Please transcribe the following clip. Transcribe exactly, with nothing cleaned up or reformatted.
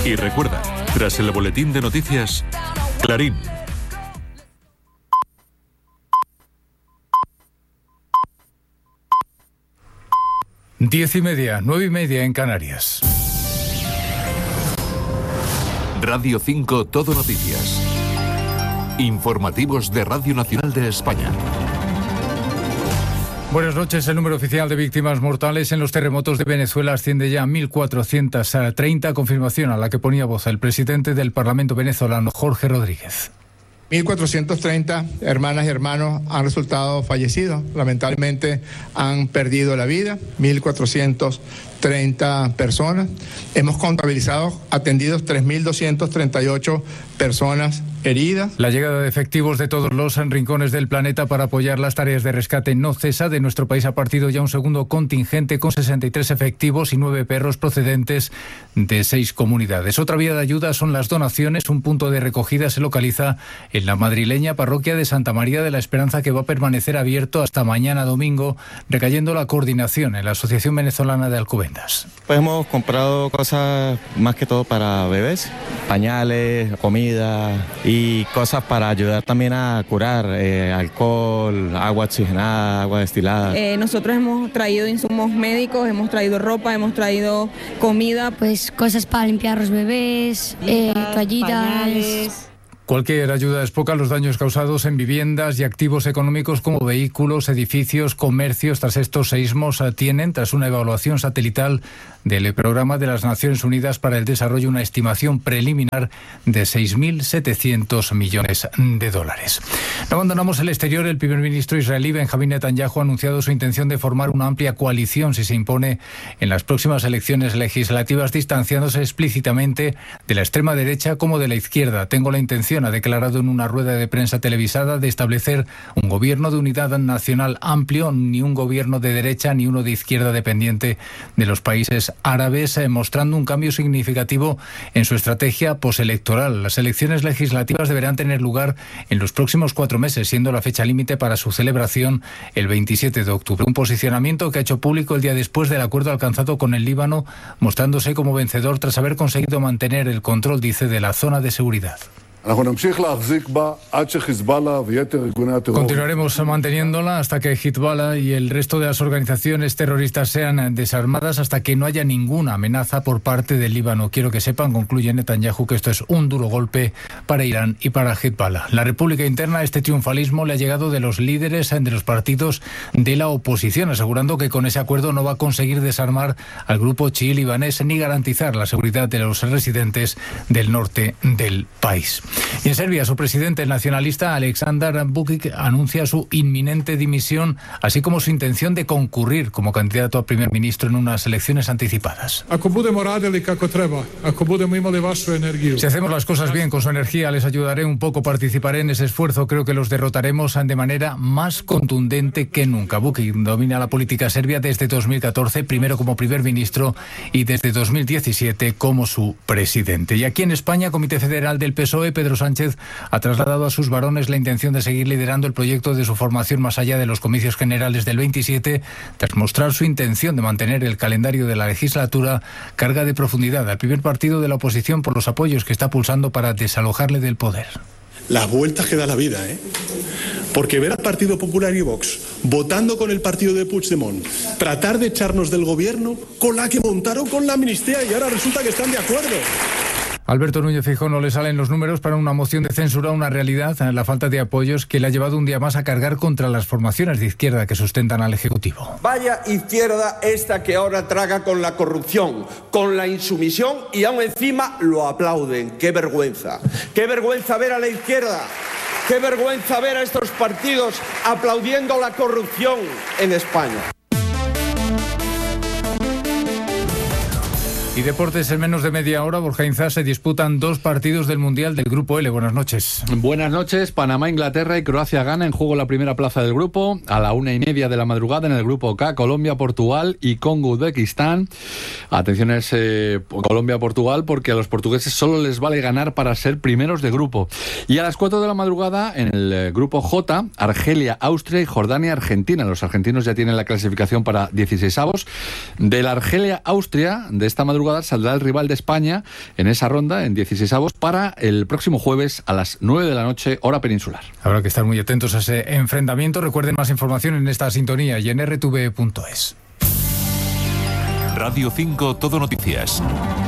Y recuerda, tras el boletín de noticias, Clarín. Diez y media, nueve y media en Canarias. Radio cinco Todo Noticias. Informativos de Radio Nacional de España. Buenas noches. El número oficial de víctimas mortales en los terremotos de Venezuela asciende ya a mil cuatrocientos treinta, confirmación a la que ponía voz el presidente del Parlamento venezolano, Jorge Rodríguez. mil cuatrocientos treinta hermanas y hermanos han resultado fallecidos, lamentablemente han perdido la vida, mil cuatrocientos treinta personas. Hemos contabilizado atendidos tres mil doscientas treinta y ocho personas heridas. La llegada de efectivos de todos los rincones del planeta para apoyar las tareas de rescate no cesa. De nuestro país ha partido ya un segundo contingente con sesenta y tres efectivos y nueve perros procedentes de seis comunidades. Otra vía de ayuda son las donaciones. Un punto de recogida se localiza en la madrileña parroquia de Santa María de la Esperanza, que va a permanecer abierto hasta mañana domingo, recayendo la coordinación en la Asociación Venezolana de Alcobendas. Pues hemos comprado cosas más que todo para bebés, pañales, comida y cosas para ayudar también a curar, eh, alcohol, agua oxigenada, agua destilada. Eh, nosotros hemos traído insumos médicos, hemos traído ropa, hemos traído comida. Pues cosas para limpiar los bebés, eh, toallitas. Cualquier ayuda es poca. Los daños causados en viviendas y activos económicos como vehículos, edificios, comercios tras estos seísmos tienen, tras una evaluación satelital del Programa de las Naciones Unidas para el Desarrollo, una estimación preliminar de seis mil setecientos millones de dólares. No abandonamos el exterior. El primer ministro israelí Benjamín Netanyahu ha anunciado su intención de formar una amplia coalición si se impone en las próximas elecciones legislativas, distanciándose explícitamente de la extrema derecha como de la izquierda. Tengo la intención, ha declarado en una rueda de prensa televisada, de establecer un gobierno de unidad nacional amplio, ni un gobierno de derecha ni uno de izquierda dependiente de los países árabes, eh, mostrando un cambio significativo en su estrategia postelectoral. Las elecciones legislativas deberán tener lugar en los próximos cuatro meses, siendo la fecha límite para su celebración el veintisiete de octubre. Un posicionamiento que ha hecho público el día después del acuerdo alcanzado con el Líbano, mostrándose como vencedor tras haber conseguido mantener el control, dice, de la zona de seguridad. Continuaremos manteniéndola hasta que Hezbollah y el resto de las organizaciones terroristas sean desarmadas, hasta que no haya ninguna amenaza por parte del Líbano. Quiero que sepan, concluye Netanyahu, que esto es un duro golpe para Irán y para Hezbollah. La República Interna, este triunfalismo le ha llegado de los líderes de los partidos de la oposición, asegurando que con ese acuerdo no va a conseguir desarmar al grupo chií libanés ni garantizar la seguridad de los residentes del norte del país. Y en Serbia, su presidente, el nacionalista Aleksandar Vučić, anuncia su inminente dimisión, así como su intención de concurrir como candidato a primer ministro en unas elecciones anticipadas. Si hacemos las cosas bien con su energía, les ayudaré un poco, participaré en ese esfuerzo. Creo que los derrotaremos de manera más contundente que nunca. Vučić domina la política serbia desde dos mil catorce, primero como primer ministro y desde dos mil diecisiete como su presidente. Y aquí en España, Comité Federal del P S O E, Pedro Sánchez ha trasladado a sus varones la intención de seguir liderando el proyecto de su formación más allá de los comicios generales del veintisiete, tras mostrar su intención de mantener el calendario de la legislatura carga de profundidad al primer partido de la oposición por los apoyos que está pulsando para desalojarle del poder. Las vueltas que da la vida, ¿eh? Porque ver al Partido Popular y Vox votando con el partido de Puigdemont, tratar de echarnos del gobierno con la que montaron con la amnistía, y ahora resulta que están de acuerdo. Alberto Núñez Feijóo no le salen los números para una moción de censura, una realidad, la falta de apoyos que le ha llevado un día más a cargar contra las formaciones de izquierda que sustentan al Ejecutivo. Vaya izquierda esta que ahora traga con la corrupción, con la insumisión, y aún encima lo aplauden. ¡Qué vergüenza! ¡Qué vergüenza ver a la izquierda! ¡Qué vergüenza ver a estos partidos aplaudiendo la corrupción en España! Y deportes, en menos de media hora, Borja Inzá, se disputan dos partidos del Mundial del Grupo L. Buenas noches. Buenas noches. Panamá, Inglaterra y Croacia gana. En juego la primera plaza del grupo. A la una y media de la madrugada en el Grupo K, Colombia, Portugal y Congo, Uzbekistán. Atención a ese Colombia-Portugal, porque a los portugueses solo les vale ganar para ser primeros de grupo. Y a las cuatro de la madrugada en el Grupo J, Argelia, Austria y Jordania, Argentina. Los argentinos ya tienen la clasificación para dieciseisavos. De la Argelia-Austria, de esta madrugada, madrugada saldrá el rival de España en esa ronda, en dieciseisavos, para el próximo jueves a las nueve de la noche, hora peninsular. Habrá que estar muy atentos a ese enfrentamiento. Recuerden más información en esta sintonía y en r t v punto es. Radio cinco Todo Noticias.